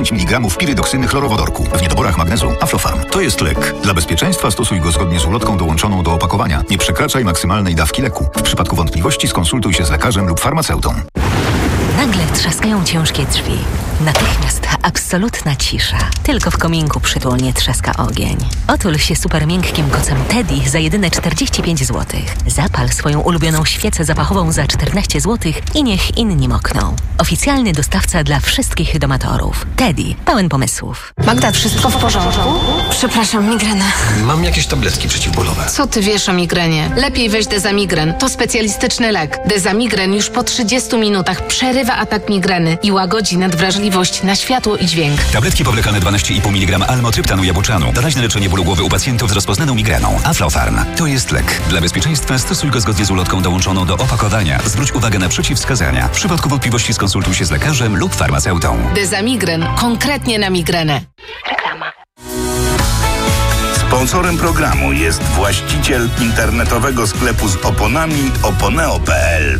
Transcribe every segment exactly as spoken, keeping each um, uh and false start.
pięć miligramów pirydoksyny chlorowodorku. W niedoborach magnezu Aflofarm. To jest lek. Dla bezpieczeństwa stosuj go zgodnie z ulotką dołączoną do opakowania. Nie przekraczaj maksymalnej dawki leku. W przypadku wątpliwości skonsultuj się z lekarzem lub farmaceutą. Nagle trzaskają ciężkie drzwi. Natychmiast absolutna cisza. Tylko w kominku przytulnie trzaska ogień. Otul się super miękkim kocem Teddy za jedyne czterdzieści pięć złotych. Zapal swoją ulubioną świecę zapachową za czternaście złotych i niech inni mokną. Oficjalny dostawca dla wszystkich domatorów. Teddy, pełen pomysłów. Magda, wszystko w porządku? Przepraszam, migrena. Mam jakieś tabletki przeciwbólowe. Co ty wiesz o migrenie? Lepiej weź Dezamigren. To specjalistyczny lek. Dezamigren już po trzydziestu minutach przerywa atak migreny i łagodzi nadwrażliwość na światło i dźwięk. Tabletki powlekane dwanaście i pół miligrama almotryptanu jabłczanu. Doraźne leczenie bólu głowy u pacjentów z rozpoznaną migreną. Aflofarm. To jest lek. Dla bezpieczeństwa stosuj go zgodnie z ulotką dołączoną do opakowania. Zwróć uwagę na przeciwwskazania. W przypadku wątpliwości skonsultuj się z lekarzem lub farmaceutą. Dezamigren. Konkretnie na migrenę. Reklama. Sponsorem programu jest właściciel internetowego sklepu z oponami oponeo kropka p l.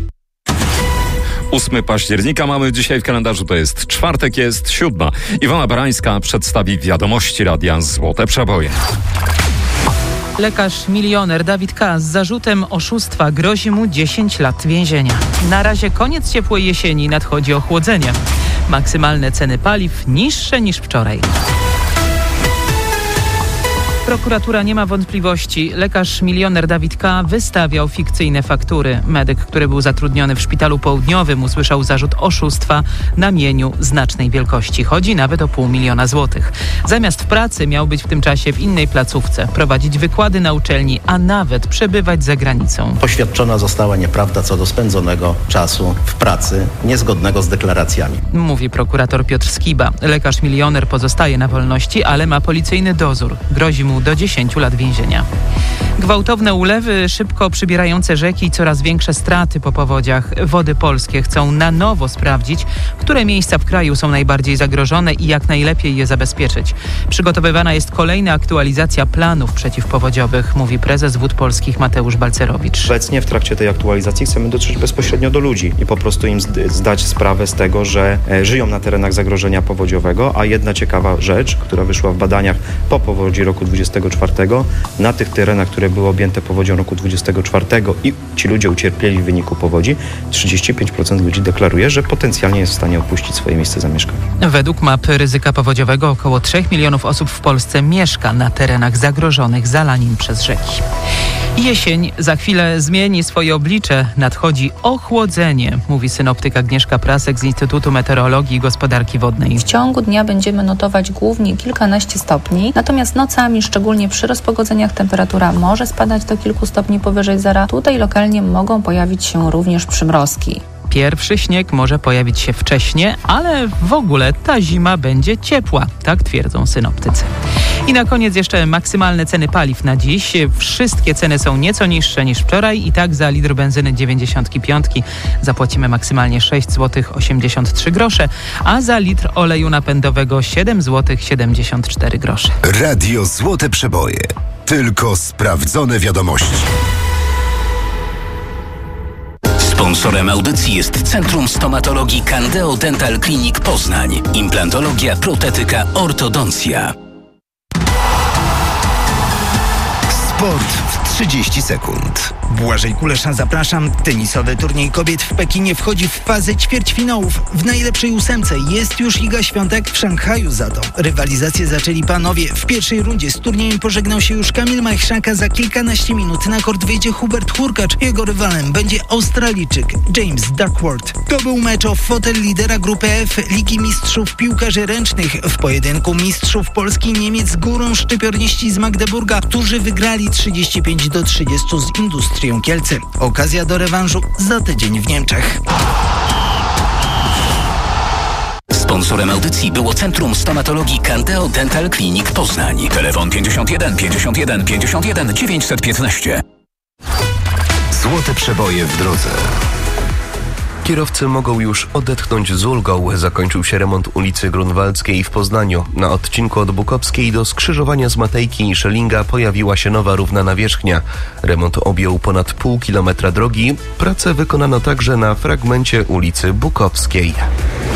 ósmego października mamy dzisiaj w kalendarzu, to jest czwartek, jest siódma. Iwona Barańska przedstawi wiadomości Radia Złote Przeboje. Lekarz milioner Dawid K. z zarzutem oszustwa grozi mu dziesięć lat więzienia. Na razie koniec ciepłej jesieni, nadchodzi ochłodzenie. Maksymalne ceny paliw niższe niż wczoraj. Prokuratura nie ma wątpliwości. Lekarz milioner Dawid K. wystawiał fikcyjne faktury. Medyk, który był zatrudniony w szpitalu południowym, usłyszał zarzut oszustwa na mieniu znacznej wielkości. Chodzi nawet o pół miliona złotych. Zamiast w pracy miał być w tym czasie w innej placówce, prowadzić wykłady na uczelni, a nawet przebywać za granicą. Poświadczona została nieprawda co do spędzonego czasu w pracy, niezgodnego z deklaracjami. Mówi prokurator Piotr Skiba. Lekarz milioner pozostaje na wolności, ale ma policyjny dozór. Grozi mu do dziesięciu lat więzienia. Gwałtowne ulewy, szybko przybierające rzeki i coraz większe straty po powodziach. Wody Polskie chcą na nowo sprawdzić, które miejsca w kraju są najbardziej zagrożone i jak najlepiej je zabezpieczyć. Przygotowywana jest kolejna aktualizacja planów przeciwpowodziowych, mówi prezes Wód Polskich Mateusz Balcerowicz. Obecnie w trakcie tej aktualizacji chcemy dotrzeć bezpośrednio do ludzi i po prostu im zdać sprawę z tego, że żyją na terenach zagrożenia powodziowego, a jedna ciekawa rzecz, która wyszła w badaniach po powodzi roku dwudziestego czwartego, na tych terenach, które były objęte powodzią roku dwudziestego czwartego i ci ludzie ucierpieli w wyniku powodzi, trzydzieści pięć procent ludzi deklaruje, że potencjalnie jest w stanie opuścić swoje miejsce zamieszkania. Według map ryzyka powodziowego około trzech milionów osób w Polsce mieszka na terenach zagrożonych zalaniem przez rzeki. Jesień za chwilę zmieni swoje oblicze. Nadchodzi ochłodzenie, mówi synoptyk Agnieszka Prasek z Instytutu Meteorologii i Gospodarki Wodnej. W ciągu dnia będziemy notować głównie kilkanaście stopni, natomiast nocami, szczególnie przy rozpogodzeniach, temperatura może spadać do kilku stopni powyżej zera. Tutaj lokalnie mogą pojawić się również przymrozki. Pierwszy śnieg może pojawić się wcześnie, ale w ogóle ta zima będzie ciepła, tak twierdzą synoptycy. I na koniec jeszcze maksymalne ceny paliw na dziś. Wszystkie ceny są nieco niższe niż wczoraj i tak za litr benzyny dziewięćdziesiąt pięć zapłacimy maksymalnie sześć złotych osiemdziesiąt trzy grosze, a za litr oleju napędowego siedem złotych siedemdziesiąt cztery grosze. Radio Złote Przeboje. Tylko sprawdzone wiadomości. Sponsorem audycji jest Centrum Stomatologii Candeo Dental Clinic Poznań. Implantologia, protetyka, ortodoncja. Sport w trzydzieści sekund. Błażej Kulesza, zapraszam. Tenisowy turniej kobiet w Pekinie wchodzi w fazę ćwierćfinałów. W najlepszej ósemce jest już Iga Świątek, w Szanghaju za to. Rywalizację zaczęli panowie. W pierwszej rundzie z turniejem pożegnał się już Kamil Majchrzaka. Za kilkanaście minut na kort wyjdzie Hubert Hurkacz. Jego rywalem będzie Australijczyk James Duckworth. To był mecz o fotel lidera grupy F Ligi Mistrzów Piłkarzy Ręcznych. W pojedynku mistrzów Polski Niemiec górą szczypiorniści z Magdeburga, którzy wygrali trzydzieści pięć do trzydziestu z Industrią Kielce. Okazja do rewanżu za tydzień w Niemczech. Sponsorem audycji było Centrum Stomatologii Candeo Dental Clinic Poznań. Telefon pięćdziesiąt jeden pięćdziesiąt jeden pięćdziesiąt jeden dziewięćset piętnaście. Złote przeboje w drodze. Kierowcy mogą już odetchnąć z ulgą. Zakończył się remont ulicy Grunwaldzkiej w Poznaniu. Na odcinku od Bukowskiej do skrzyżowania z Matejki i Szelinga pojawiła się nowa równa nawierzchnia. Remont objął ponad pół kilometra drogi. Pracę wykonano także na fragmencie ulicy Bukowskiej.